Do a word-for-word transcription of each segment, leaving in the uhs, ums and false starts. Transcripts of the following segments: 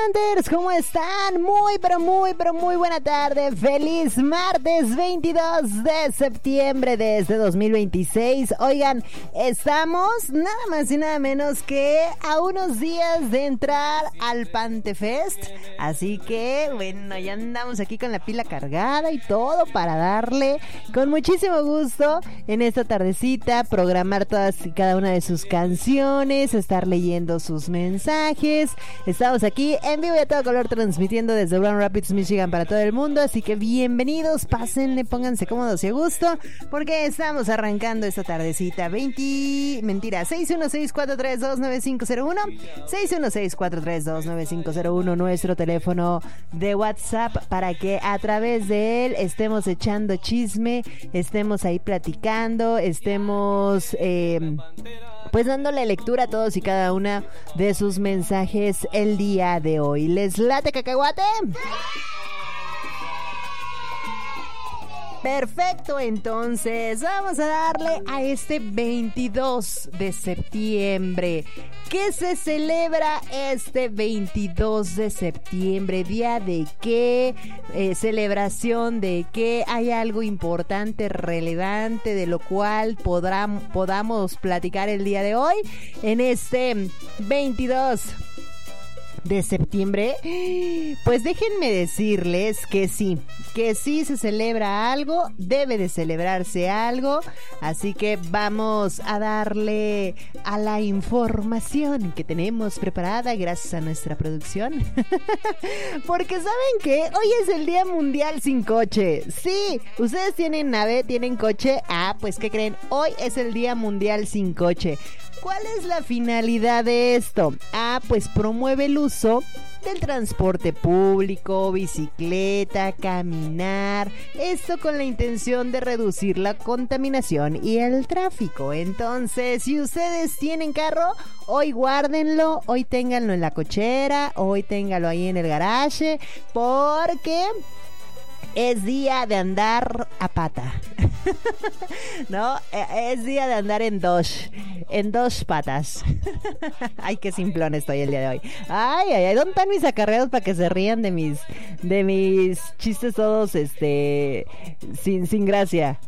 Hunters, ¿cómo están? Muy, pero muy, pero muy buena tarde. Feliz martes veintidós de septiembre de este dos mil veintiséis. Oigan, estamos nada más y nada menos que a unos días de entrar al Pantefest. Así que, bueno, ya andamos aquí con la pila cargada y todo para darle con muchísimo gusto en esta tardecita, programar todas y cada una de sus canciones, estar leyendo sus mensajes. Estamos aquí en vivo y a todo color transmitiendo desde Grand Rapids, Michigan para todo el mundo, así que bienvenidos, pásenle, pónganse cómodos y a gusto porque estamos arrancando esta tardecita. veinte, mentira, seis uno seis, cuatro tres dos, nueve cinco cero uno, seis uno seis, cuatro tres dos, nueve cinco cero uno, nuestro teléfono de WhatsApp para que a través de él estemos echando chisme, estemos ahí platicando, estemos eh, pues dándole lectura a todos y cada una de sus mensajes el día de hoy. ¿Les late cacahuate? Perfecto, entonces vamos a darle a este veintidós de septiembre. ¿Qué se celebra este veintidós de septiembre? ¿Día de qué? Eh, ¿Celebración de qué? ¿Hay algo importante, relevante, de lo cual podrán, podamos platicar el día de hoy? En este veintidós de septiembre, pues déjenme decirles que sí, que sí se celebra algo, debe de celebrarse algo, así que vamos a darle a la información que tenemos preparada gracias a nuestra producción, porque ¿saben qué? Hoy es el Día Mundial Sin Coche. Sí, ustedes tienen nave, tienen coche, ah, pues ¿qué creen? Hoy es el Día Mundial Sin Coche. ¿Cuál es la finalidad de esto? Ah, pues promueve el uso del transporte público, bicicleta, caminar, esto con la intención de reducir la contaminación y el tráfico. Entonces, si ustedes tienen carro, hoy guárdenlo, hoy ténganlo en la cochera, hoy ténganlo ahí en el garaje, porque es día de andar a pata. ¿No? Es día de andar en dos, en dos patas. Ay, qué simplón estoy el día de hoy. Ay, ay, ay, ¿dónde están mis acarreos para que se rían de mis, de mis chistes todos, este, sin, sin gracia?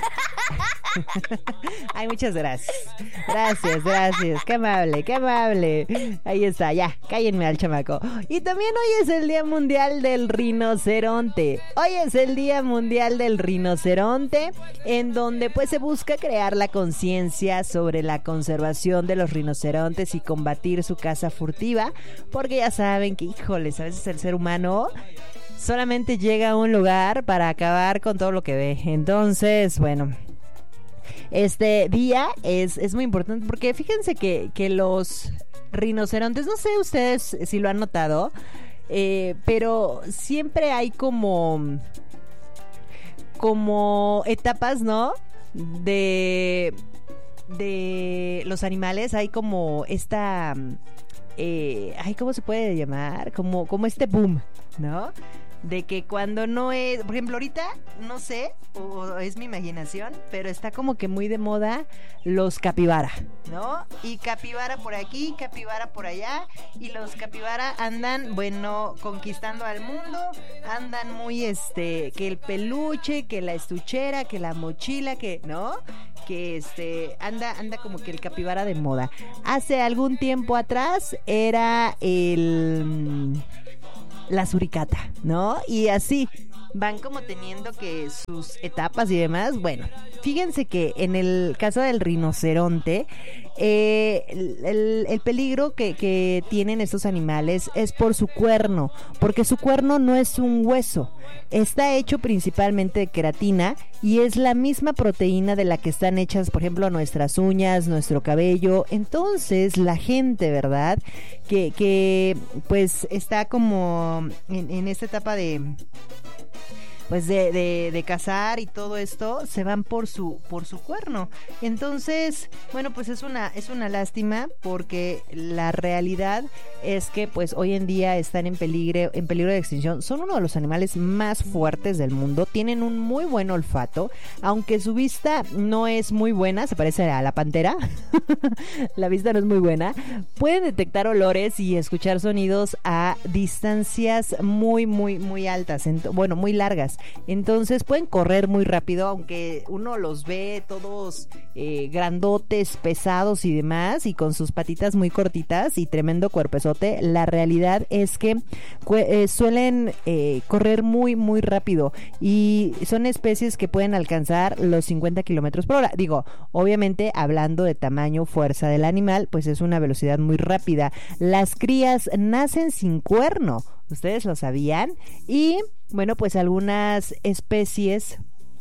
Ay, muchas gracias. Gracias, gracias. Qué amable, qué amable. Ahí está, ya, cállenme al chamaco. Y también hoy es el Día Mundial del Rinoceronte. Hoy es el Día Mundial del Rinoceronte, en donde pues se busca crear la conciencia sobre la conservación de los rinocerontes y combatir su caza furtiva, porque ya saben que, híjoles, a veces el ser humano solamente llega a un lugar para acabar con todo lo que ve. Entonces, bueno, este día es, es muy importante porque fíjense que, que los rinocerontes, no sé ustedes si lo han notado, eh, pero siempre hay como, como etapas, ¿no? De, de los animales, hay como esta, eh, ay, ¿cómo se puede llamar? Como, como este boom, ¿no? De que cuando no es, por ejemplo, ahorita, no sé, o es mi imaginación, pero está como que muy de moda los capibara, ¿no? Y capibara por aquí, capibara por allá, y los capibara andan, bueno, conquistando al mundo, andan muy, este, que el peluche, que la estuchera, que la mochila, que, ¿no? Que, este, anda, anda como que el capibara de moda. Hace algún tiempo atrás era el... la suricata, ¿no? Y así van como teniendo que sus etapas y demás. Bueno, fíjense que en el caso del rinoceronte, eh, el, el, el peligro que, que tienen estos animales es por su cuerno, porque su cuerno no es un hueso, está hecho principalmente de queratina y es la misma proteína de la que están hechas, por ejemplo, nuestras uñas, nuestro cabello. Entonces la gente, ¿verdad? Que, que pues está como en, en esta etapa de... pues de, de, de cazar y todo esto, se van por su, por su cuerno. Entonces, bueno, pues es una, es una lástima, porque la realidad es que pues hoy en día están en peligro, en peligro de extinción. Son uno de los animales más fuertes del mundo, tienen un muy buen olfato, aunque su vista no es muy buena, se parece a la pantera, la vista no es muy buena, pueden detectar olores y escuchar sonidos a distancias muy, muy, muy altas, ent- bueno, muy largas. Entonces pueden correr muy rápido, aunque uno los ve todos eh, grandotes, pesados y demás, y con sus patitas muy cortitas y tremendo cuerpezote. La realidad es que cu- eh, suelen eh, correr muy, muy rápido, y son especies que pueden alcanzar los cincuenta kilómetros por hora. Digo, obviamente hablando de tamaño, fuerza del animal, pues es una velocidad muy rápida. Las crías nacen sin cuerno, ¿ustedes lo sabían? Y bueno, pues algunas especies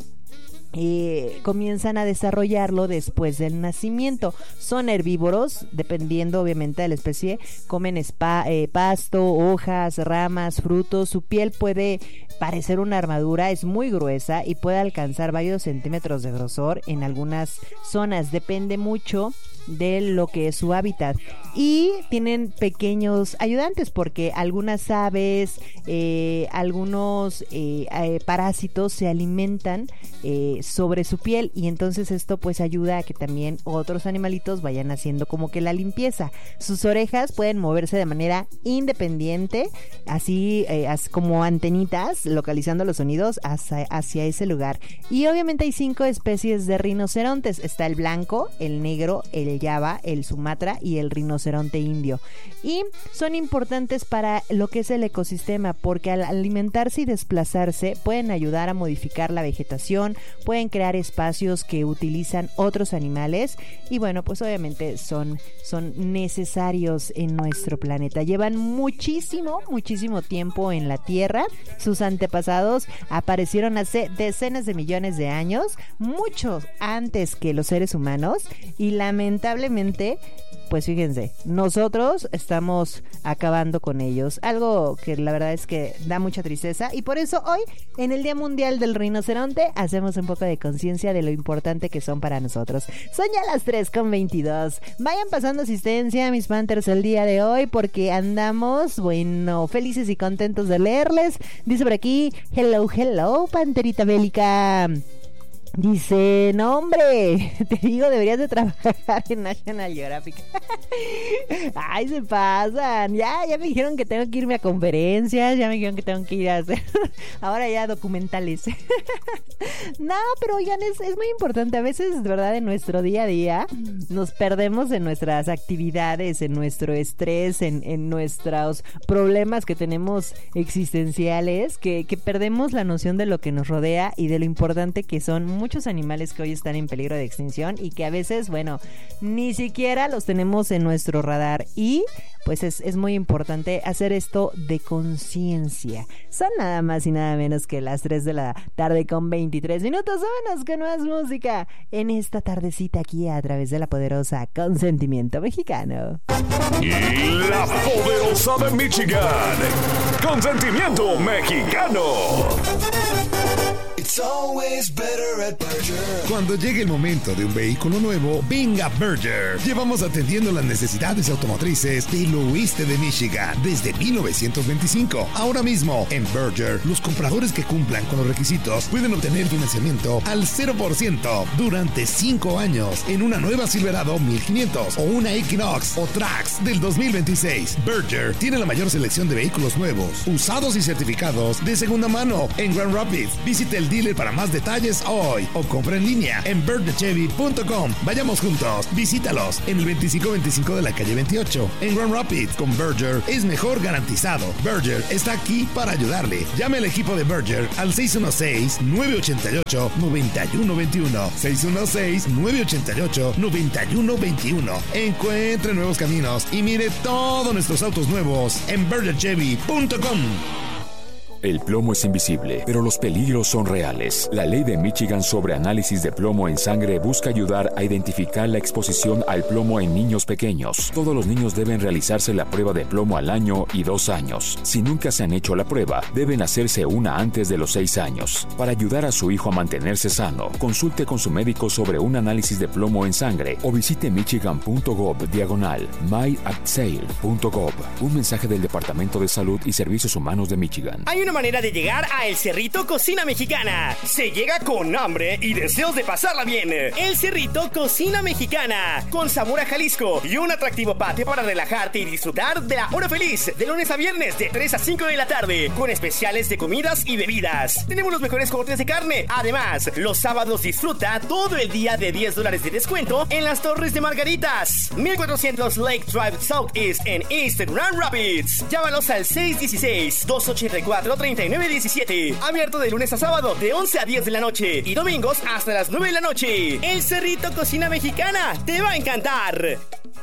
Eh, comienzan a desarrollarlo después del nacimiento. Son herbívoros, dependiendo obviamente de la especie. Comen spa, eh, pasto, hojas, ramas, frutos. Su piel puede parecer una armadura, es muy gruesa y puede alcanzar varios centímetros de grosor en algunas zonas. Depende mucho de lo que es su hábitat, y tienen pequeños ayudantes, porque algunas aves, eh, algunos eh, eh, parásitos se alimentan eh, sobre su piel, y entonces esto pues ayuda a que también otros animalitos vayan haciendo como que la limpieza. Sus orejas pueden moverse de manera independiente, así eh, as, como antenitas, localizando los sonidos hacia, hacia ese lugar. Y obviamente hay cinco especies de rinocerontes. Está el blanco, el negro, el Java, el Sumatra y el rinoceronte indio. Y son importantes para lo que es el ecosistema, porque al alimentarse y desplazarse pueden ayudar a modificar la vegetación, pueden crear espacios que utilizan otros animales, y bueno, pues obviamente son, son necesarios en nuestro planeta. Llevan muchísimo, muchísimo tiempo en la Tierra. Sus antepasados aparecieron hace decenas de millones de años, mucho antes que los seres humanos, y lamentablemente, pues fíjense, nosotros estamos acabando con ellos, algo que la verdad es que da mucha tristeza, y por eso hoy, en el Día Mundial del Rinoceronte, hacemos un poco de conciencia de lo importante que son para nosotros. Son ya las tres con veintidós. Vayan pasando asistencia, mis Panthers, el día de hoy, porque andamos, bueno, felices y contentos de leerles. Dice por aquí, hello, hello, Panterita Bélica. Dice, no hombre, te digo, deberías de trabajar en National Geographic. Ay, se pasan. Ya, ya me dijeron que tengo que irme a conferencias, ya me dijeron que tengo que ir a hacer ahora ya documentales. No, pero oigan, es, es muy importante. A veces, de verdad, en nuestro día a día nos perdemos en nuestras actividades, en nuestro estrés, en, en nuestros problemas que tenemos existenciales, que, que perdemos la noción de lo que nos rodea y de lo importante que son muchos animales que hoy están en peligro de extinción, y que a veces, bueno, ni siquiera los tenemos en nuestro radar, y pues es, es muy importante hacer esto de conciencia. Son nada más y nada menos que las tres de la tarde con veintitrés minutos. Vámonos con más música en esta tardecita aquí a través de la poderosa Consentimiento Mexicano. Y la poderosa de Michigan, Consentimiento Mexicano. It's always better at Berger. Cuando llegue el momento de un vehículo nuevo, venga Berger. Llevamos atendiendo las necesidades automotrices del oeste de Michigan desde mil novecientos veinticinco. Ahora mismo, en Berger, los compradores que cumplan con los requisitos pueden obtener financiamiento al cero por ciento durante cinco años en una nueva Silverado mil quinientos o una Equinox o Trax del dos mil veintiséis. Berger tiene la mayor selección de vehículos nuevos, usados y certificados de segunda mano en Grand Rapids. Visite el dealer para más detalles hoy o compra en línea en berger chevy punto com. Vayamos juntos, visítalos en el veinticinco veinticinco de la calle veintiocho en Grand Rapids. Con Berger es mejor garantizado. Berger está aquí para ayudarle. Llame al equipo de Berger al seis uno seis, nueve ocho ocho, nueve uno dos uno, seis uno seis, nueve ocho ocho, nueve uno dos uno. Encuentre nuevos caminos y mire todos nuestros autos nuevos en berger chevy punto com. El plomo es invisible, pero los peligros son reales. La ley de Michigan sobre análisis de plomo en sangre busca ayudar a identificar la exposición al plomo en niños pequeños. Todos los niños deben realizarse la prueba de plomo al año y dos años. Si nunca se han hecho la prueba, deben hacerse una antes de los seis años. Para ayudar a su hijo a mantenerse sano, consulte con su médico sobre un análisis de plomo en sangre o visite michigan.gov diagonal myactsail.gov. Un mensaje del Departamento de Salud y Servicios Humanos de Michigan. Hay una manera de llegar a El Cerrito Cocina Mexicana. Se llega con hambre y deseos de pasarla bien. El Cerrito Cocina Mexicana, con sabor a Jalisco y un atractivo patio para relajarte y disfrutar de la hora feliz de lunes a viernes de tres a cinco de la tarde, con especiales de comidas y bebidas. Tenemos los mejores cortes de carne. Además, los sábados disfruta todo el día de diez dólares de descuento en las Torres de Margaritas, mil cuatrocientos Lake Drive Southeast en East Grand Rapids. Llámalos al seis uno seis, dos ocho cuatro, tres nueve uno siete. Abierto de lunes a sábado de once a diez de la noche y domingos hasta las nueve de la noche. El Cerrito Cocina Mexicana te va a encantar.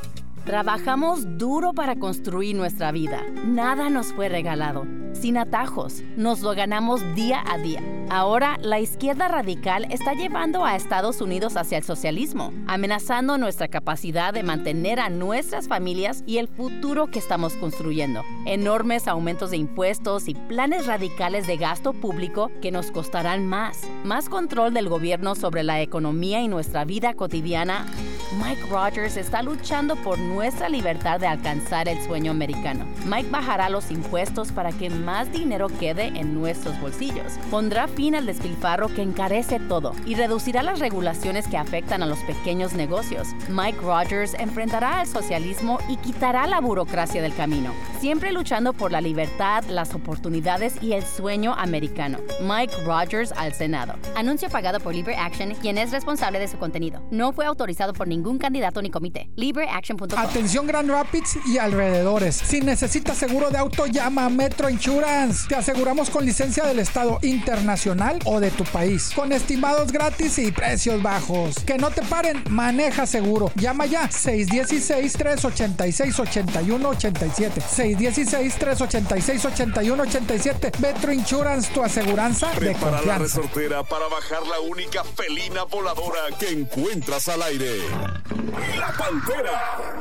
Trabajamos duro para construir nuestra vida. Nada nos fue regalado. Sin atajos, nos lo ganamos día a día. Ahora, la izquierda radical está llevando a Estados Unidos hacia el socialismo, amenazando nuestra capacidad de mantener a nuestras familias y el futuro que estamos construyendo. Enormes aumentos de impuestos y planes radicales de gasto público que nos costarán más. Más control del gobierno sobre la economía y nuestra vida cotidiana. Mike Rogers está luchando por nuestra libertad de alcanzar el sueño americano. Mike bajará los impuestos para que más dinero quede en nuestros bolsillos. Pondrá fin al despilfarro que encarece todo y reducirá las regulaciones que afectan a los pequeños negocios. Mike Rogers enfrentará al socialismo y quitará la burocracia del camino, siempre luchando por la libertad, las oportunidades y el sueño americano. Mike Rogers al Senado. Anuncio pagado por Libre Action, quien es responsable de su contenido. No fue autorizado por ningún candidato ni comité. libre action punto com. Atención Grand Rapids y alrededores. Si necesitas seguro de auto, llama a Metro Insurance. Te aseguramos con licencia del estado, internacional o de tu país, con estimados gratis y precios bajos. Que no te paren, maneja seguro. Llama ya seis uno seis, tres ocho seis, ocho uno ocho siete. seis uno seis, tres ocho seis, ocho uno ocho siete. Metro Insurance, tu aseguranza de Prepara confianza. la resortera para bajar la única felina voladora que encuentras al aire. La Pantera.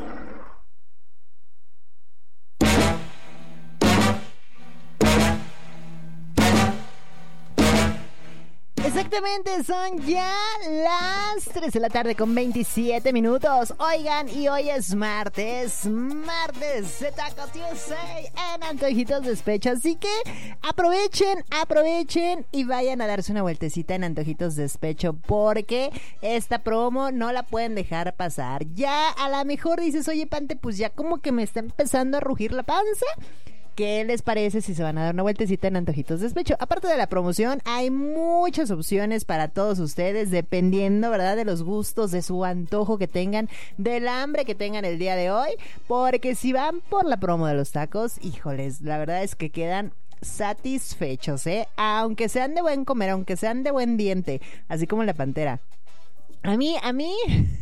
Exactamente, son ya las tres de la tarde con veintisiete minutos. Oigan, y hoy es martes, martes de Taco Tuesday en Antojitos Despecho. Así que aprovechen, aprovechen y vayan a darse una vueltecita en Antojitos Despecho, porque esta promo no la pueden dejar pasar. Ya a lo mejor dices, oye Pante, pues ya como que me está empezando a rugir la panza. ¿Qué les parece si se van a dar una vueltecita en Antojitos Despecho? Aparte de la promoción, hay muchas opciones para todos ustedes, dependiendo, ¿verdad?, de los gustos, de su antojo que tengan, del hambre que tengan el día de hoy. Porque si van por la promo de los tacos, híjoles, la verdad es que quedan satisfechos, ¿eh? Aunque sean de buen comer, aunque sean de buen diente, así como la Pantera. A mí, a mí,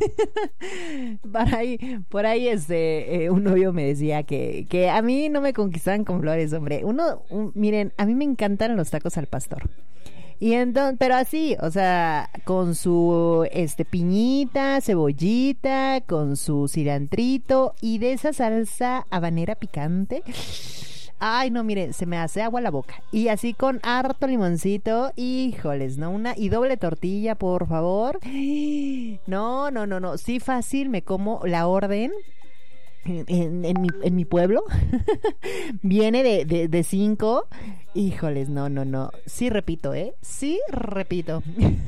por ahí, por ahí este, eh, un novio me decía que, que a mí no me conquistaban con flores, hombre. Uno, un, miren, a mí me encantan los tacos al pastor. Y entonces, pero así, o sea, con su este piñita, cebollita, con su cilantrito y de esa salsa habanera picante. Ay, no, mire, se me hace agua la boca. Y así con harto limoncito, híjoles, ¿no? Una y doble tortilla, por favor. No, no, no, no. Sí, fácil, me como la orden. En, en, en, mi, en mi pueblo viene de, de, de cinco. Híjoles, no, no, no. Sí repito, ¿eh? Sí repito.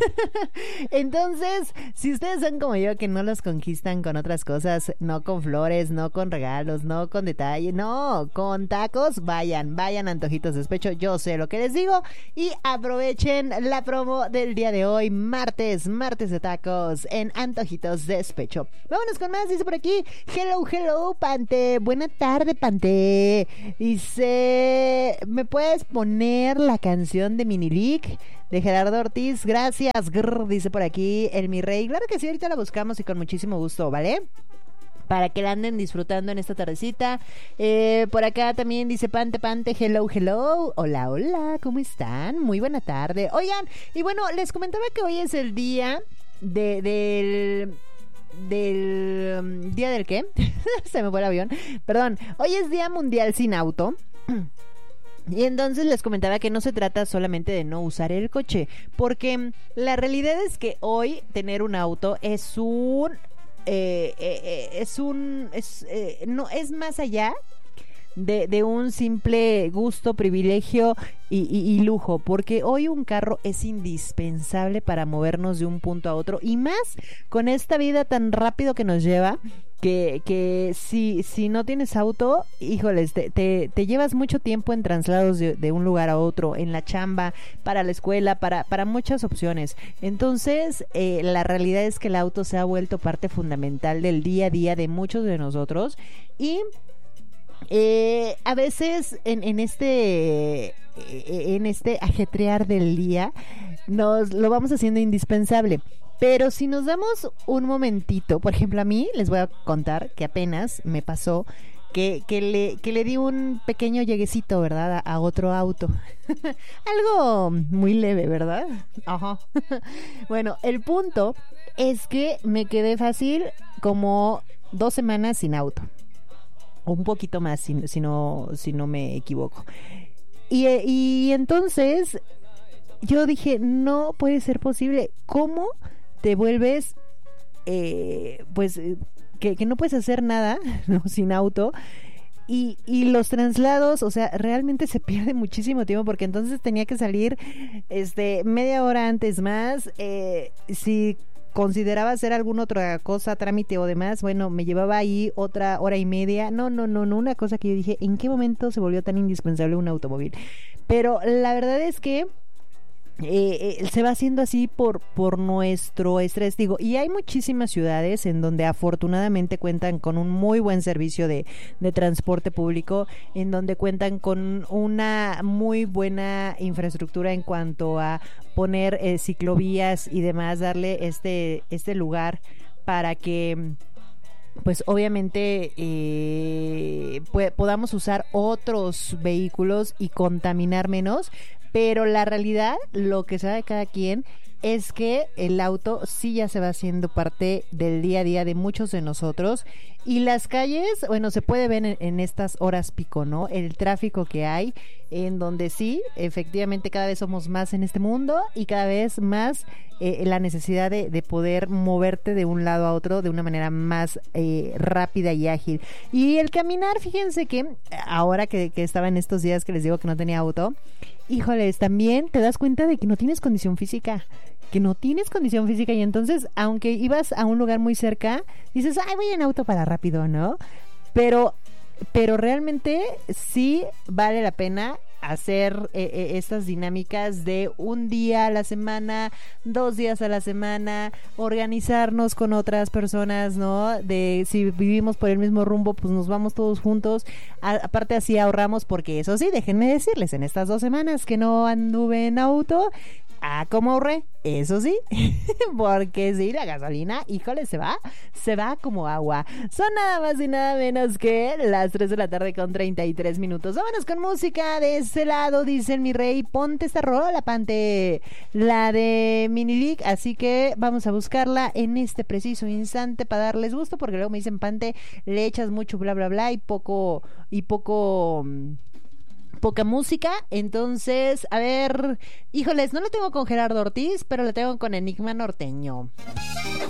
Entonces, si ustedes son como yo, que no los conquistan con otras cosas, no con flores, no con regalos, no con detalle, no, con tacos, vayan, vayan a Antojitos Despecho. Yo sé lo que les digo. Y aprovechen la promo del día de hoy, martes, martes de tacos en Antojitos Despecho. Vámonos con más, dice por aquí. Hello, hello, Pante. Buena tarde, Pante. Dice, ¿me puedes poner la canción de Minilic de Gerardo Ortiz? Gracias, grrr, dice por aquí el mi rey. Claro que sí, ahorita la buscamos y con muchísimo gusto, ¿vale? para que la anden disfrutando en esta tardecita. Eh, por acá también dice Pante Pante, hello, hello. Hola, hola, ¿cómo están? Muy buena tarde. Oigan, y bueno, les comentaba que hoy es el día de, del... del... Um, ¿día del qué? Se me fue el avión. Perdón, hoy es Día Mundial Sin Auto. Y entonces les comentaba que no se trata solamente de no usar el coche, porque la realidad es que hoy tener un auto es un... Eh, eh, es un es, eh, no es más allá de, de un simple gusto, privilegio y, y, y lujo, porque hoy un carro es indispensable para movernos de un punto a otro, y más con esta vida tan rápido que nos lleva, que, que si, si no tienes auto, híjoles, te, te, te llevas mucho tiempo en traslados de, de un lugar a otro, en la chamba, para la escuela, para, para muchas opciones. Entonces, eh, la realidad es que el auto se ha vuelto parte fundamental del día a día de muchos de nosotros, y eh, a veces en, en este en este ajetrear del día nos lo vamos haciendo indispensable. Pero si nos damos un momentito, por ejemplo, a mí les voy a contar que apenas me pasó que, que, le, que le di un pequeño lleguecito, ¿verdad? A, a otro auto. Algo muy leve, ¿verdad? Ajá. Bueno, el punto es que me quedé fácil como dos semanas sin auto. Un poquito más, si, si, no, si no me equivoco. Y, y entonces yo dije, no puede ser posible. ¿Cómo te vuelves, eh, pues, que, que no puedes hacer nada, ¿no? Sin auto? Y, y los traslados, o sea, realmente se pierde muchísimo tiempo, porque entonces tenía que salir este media hora antes más. Eh, si consideraba hacer alguna otra cosa, trámite o demás, bueno, me llevaba ahí otra hora y media. No, no, no, no, una cosa que yo dije, ¿en qué momento se volvió tan indispensable un automóvil? Pero la verdad es que Eh, eh, se va haciendo así por, por nuestro estrés, digo, y hay muchísimas ciudades en donde afortunadamente cuentan con un muy buen servicio de, de transporte público, en donde cuentan con una muy buena infraestructura en cuanto a poner eh, ciclovías y demás, darle este, este lugar para que pues obviamente eh, pues, podamos usar otros vehículos y contaminar menos. Pero la realidad, lo que sabe cada quien, es que el auto sí ya se va haciendo parte del día a día de muchos de nosotros. Y las calles, bueno, se puede ver en, en estas horas pico, ¿no? El tráfico que hay, en donde sí, efectivamente cada vez somos más en este mundo, y cada vez más eh, la necesidad de, de poder moverte de un lado a otro de una manera más eh, rápida y ágil. Y el caminar, fíjense que ahora que, que estaba en estos días que les digo que no tenía auto, híjoles, también te das cuenta de que no tienes condición física, que no tienes condición física, y entonces, aunque ibas a un lugar muy cerca, dices, ay, voy en auto para rápido, ¿no? Pero, pero realmente sí vale la pena hacer eh, eh, estas dinámicas de un día a la semana, dos días a la semana, organizarnos con otras personas, ¿no? De si vivimos por el mismo rumbo, pues nos vamos todos juntos. A, aparte así ahorramos, porque eso sí, déjenme decirles, en estas dos semanas que no anduve en auto, ah, ¿cómo ahorré? Eso sí, porque sí, la gasolina, híjole, se va, se va como agua. Son nada más y nada menos que las tres de la tarde con treinta y tres minutos. Vámonos con música de ese lado, dicen mi rey, ponte esta rola, Pante, la de Minilic, así que vamos a buscarla en este preciso instante para darles gusto, porque luego me dicen, Pante, le echas mucho bla bla bla y poco, y poco... poca música. Entonces, a ver, híjoles, no lo tengo con Gerardo Ortiz, pero lo tengo con Enigma Norteño.